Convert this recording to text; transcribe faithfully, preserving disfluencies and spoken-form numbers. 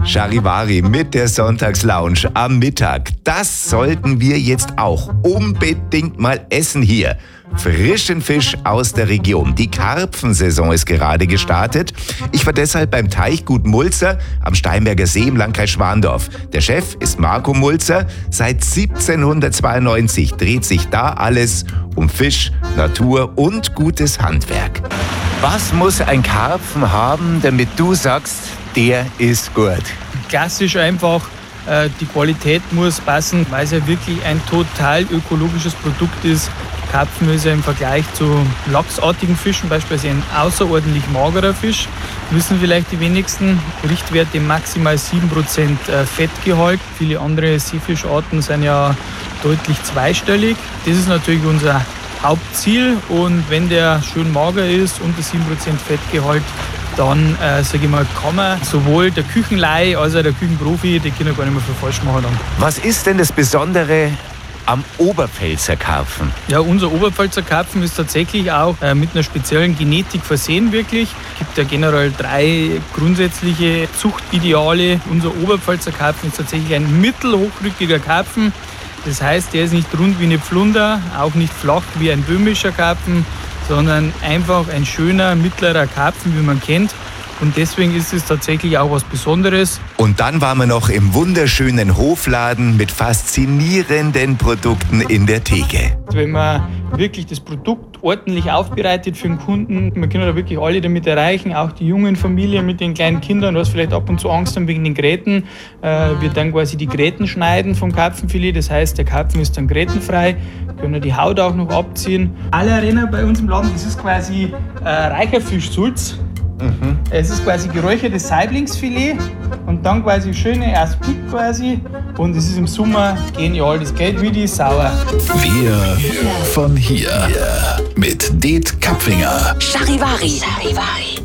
Charivari mit der Sonntagslounge am Mittag. Das sollten wir jetzt auch unbedingt mal essen hier. Frischen Fisch aus der Region. Die Karpfensaison ist gerade gestartet. Ich war deshalb beim Teichgut Mulzer am Steinberger See im Landkreis Schwandorf. Der Chef ist Marco Mulzer. Seit siebzehnhundertzweiundneunzig dreht sich da alles um Fisch, Natur und gutes Handwerk. Was muss ein Karpfen haben, damit du sagst, der ist gut? Klassisch einfach, äh, die Qualität muss passen, weil es ja wirklich ein total ökologisches Produkt ist. Karpfen ist ja im Vergleich zu lachsartigen Fischen beispielsweise ein außerordentlich magerer Fisch. Wissen vielleicht die wenigsten, Richtwerte maximal sieben Prozent Fettgehalt. Viele andere Seefischarten sind ja deutlich zweistellig. Das ist natürlich unser Hauptziel, und wenn der schön mager ist, unter sieben Prozent Fettgehalt, dann äh, sage ich mal, kann man sowohl der Küchenlaie als auch der Küchenprofi, die können gar nicht mehr viel falsch machen. Dann. Was ist denn das Besondere am Oberpfälzer Karpfen? Ja, unser Oberpfälzer Karpfen ist tatsächlich auch äh, mit einer speziellen Genetik versehen wirklich. Es gibt ja generell drei grundsätzliche Zuchtideale. Unser Oberpfälzer Karpfen ist tatsächlich ein mittelhochrückiger Karpfen. Das heißt, der ist nicht rund wie eine Pflunder, auch nicht flach wie ein böhmischer Karpfen, sondern einfach ein schöner, mittlerer Karpfen, wie man kennt. Und deswegen ist es tatsächlich auch was Besonderes. Und dann waren wir noch im wunderschönen Hofladen mit faszinierenden Produkten in der Theke. Wenn man wirklich das Produkt ordentlich aufbereitet für den Kunden, man kann da wirklich alle damit erreichen, auch die jungen Familien mit den kleinen Kindern, was vielleicht ab und zu Angst haben wegen den Gräten. Äh, wir dann quasi die Gräten schneiden vom Karpfenfilet, das heißt, der Karpfen ist dann grätenfrei, können die Haut auch noch abziehen. Alle Renner bei uns im Laden, das ist quasi äh, Reicherfischsulz. Mhm. Es ist quasi geräuchertes Saiblingsfilet und dann quasi schöne Aspik quasi, und es ist im Sommer genial, das geht wie die Sauer. Wir von hier mit Det Kapfinger. Charivari. Charivari.